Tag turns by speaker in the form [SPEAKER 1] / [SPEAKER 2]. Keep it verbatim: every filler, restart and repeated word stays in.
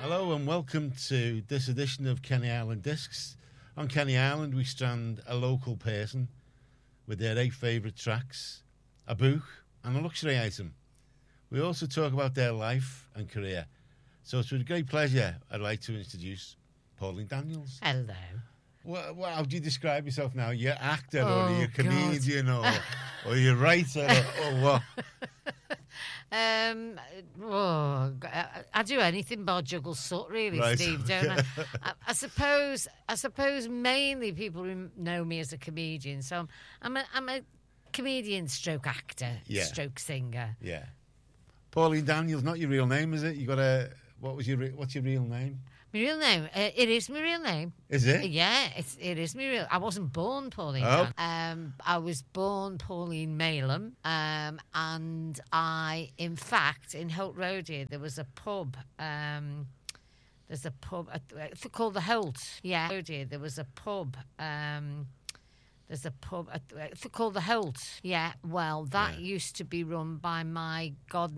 [SPEAKER 1] Hello and welcome to this edition of Kenny Island Discs. On Kenny Island, we strand a local person with their eight favourite tracks, a book and a luxury item. We also talk about their life and career. So it's with great pleasure I'd like to introduce Pauline Daniels.
[SPEAKER 2] Hello.
[SPEAKER 1] Well, well, how do you describe yourself now? You're actor
[SPEAKER 2] Oh,
[SPEAKER 1] or you're comedian or, or you're writer or, or what?
[SPEAKER 2] Um, oh, I, I do anything but juggle soot, really,
[SPEAKER 1] Right,
[SPEAKER 2] Steve,
[SPEAKER 1] okay.
[SPEAKER 2] don't I? I? I suppose, I suppose mainly people rem- know me as a comedian. So I'm, I'm a, I'm a comedian, stroke actor,
[SPEAKER 1] Yeah.
[SPEAKER 2] stroke singer.
[SPEAKER 1] Yeah. Pauline Daniels, not your real name, is it? You got a, what was your, re- what's your real name?
[SPEAKER 2] My real name, uh, it is my real name.
[SPEAKER 1] Is it?
[SPEAKER 2] Yeah, it's, it is my real. I wasn't born Pauline.
[SPEAKER 1] Oh.
[SPEAKER 2] Dan. Um, I was born Pauline Malem, um, and I, in fact, in Holt Road here, there was a pub. Um, there's a pub uh, it's called the Holt. Yeah, Road here, there was a pub. Um, there's a pub uh, it's called the Holt. Yeah, well, that
[SPEAKER 1] Yeah.
[SPEAKER 2] used to be run by my god.